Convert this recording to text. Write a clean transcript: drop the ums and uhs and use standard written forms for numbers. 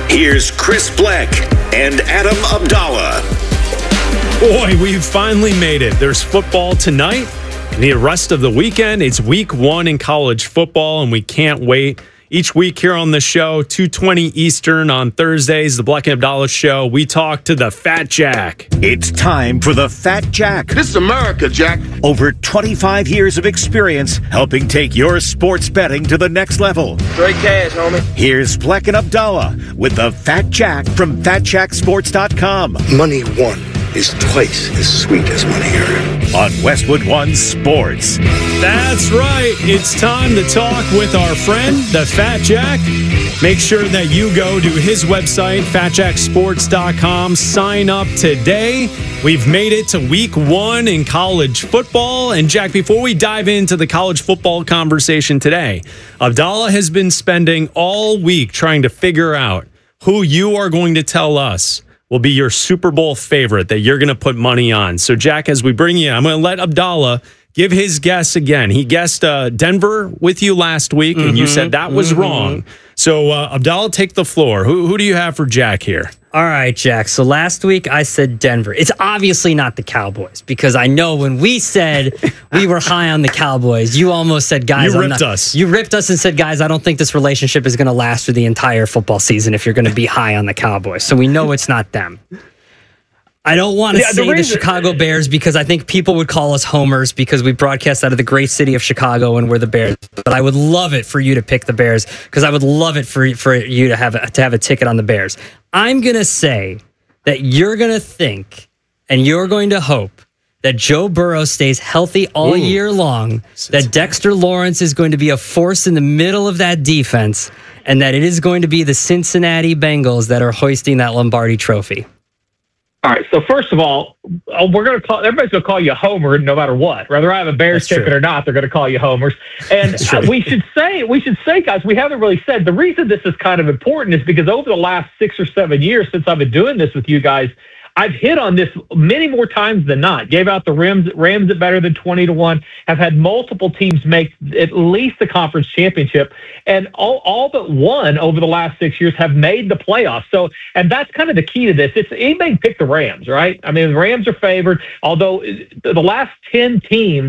Here's Chris Bleck and Adam Abdallah. Boy, we've finally made it. There's football tonight and the rest of the weekend. It's week 1 in college football, and we can't wait. Each week here on the show, 2:20 Eastern on Thursdays, the Bleck and Abdallah Show, we talk to the Fat Jack. It's time for the Fat Jack. This is America, Jack. Over 25 years of experience helping take your sports betting to the next level. Straight cash, homie. Here's Bleck and Abdallah with the Fat Jack from FatJackSports.com. Money won is twice as sweet as money earned. On Westwood One Sports. That's right. It's time to talk with our friend, the Fat Jack. Make sure that you go to his website, FatJackSports.com. Sign up today. We've made it to week 1 in college football. And Jack, before we dive into the college football conversation today, Abdallah has been spending all week trying to figure out who you are going to tell us will be your Super Bowl favorite that you're going to put money on. So, Jack, as we bring you in, I'm going to let Abdallah give his guess again. He guessed Denver with you last week, and you said that was wrong. So, Abdallah, take the floor. Who do you have for Jack here? All right, Jack. So last week I said Denver. It's obviously not the Cowboys, because I know when we said we were high on the Cowboys, you almost said, guys, you ripped us. You ripped us and said, guys, I don't think this relationship is going to last through the entire football season if you're going to be high on the Cowboys. So we know it's not them. I don't want to say the Chicago Bears, because I think people would call us homers because we broadcast out of the great city of Chicago and we're the Bears. But I would love it for you to pick the Bears, because I would love it for you to have a ticket on the Bears. I'm going to say that you're going to think and you're going to hope that Joe Burrow stays healthy all year long, that Dexter Lawrence is going to be a force in the middle of that defense, and that it is going to be the Cincinnati Bengals that are hoisting that Lombardi trophy. All right. So first of all, everybody's going to call you Homer no matter what. Whether I have a Bears ticket or not, they're going to call you Homers. And we should say, guys, we haven't really said the reason this is kind of important is because over the last 6 or 7 years since I've been doing this with you guys, I've hit on this many more times than not. Gave out the Rams at better than 20-1. Have had multiple teams make at least the conference championship, and all but one over the last 6 years have made the playoffs. So, and that's kind of the key to this. It's anybody pick the Rams, right? I mean, the Rams are favored. Although the last 10 teams